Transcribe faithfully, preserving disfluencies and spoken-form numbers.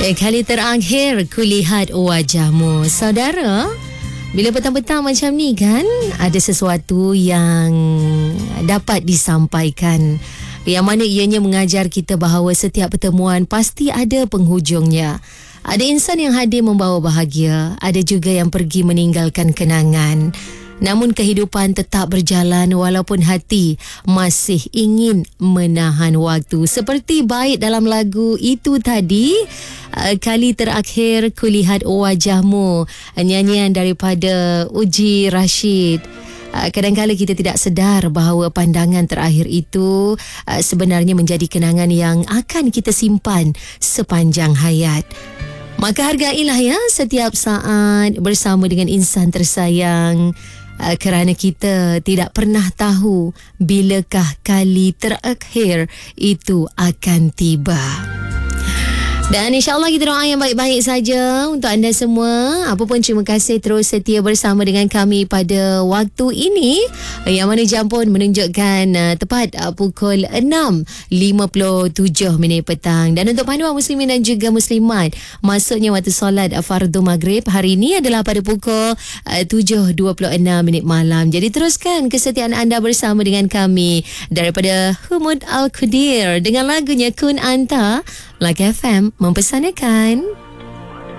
Baik, kali terakhir kulihat wajahmu. Saudara, bila petang-petang macam ni kan, ada sesuatu yang dapat disampaikan, yang mana ianya mengajar kita bahawa setiap pertemuan pasti ada penghujungnya. Ada insan yang hadir membawa bahagia, ada juga yang pergi meninggalkan kenangan. Namun kehidupan tetap berjalan walaupun hati masih ingin menahan waktu. Seperti bait dalam lagu itu tadi, kali terakhir kulihat wajahmu, nyanyian daripada Uji Rashid. Kadang-kadang kita tidak sedar bahawa pandangan terakhir itu sebenarnya menjadi kenangan yang akan kita simpan sepanjang hayat. Maka hargailah ya setiap saat bersama dengan insan tersayang, kerana kita tidak pernah tahu bilakah kali terakhir itu akan tiba. Dan insyaAllah kita doa yang baik-baik saja untuk anda semua. Apa pun, terima kasih terus setia bersama dengan kami pada waktu ini, yang mana jam pun menunjukkan uh, tepat uh, pukul enam lima puluh tujuh minit petang. Dan untuk panduan muslimin dan juga muslimat, masuknya waktu solat uh, fardu maghrib hari ini adalah pada pukul uh, tujuh dua puluh enam minit malam. Jadi teruskan kesetiaan anda bersama dengan kami daripada Humud Al-Qudir dengan lagunya Kun Anta. Melaka F M mempersanakan.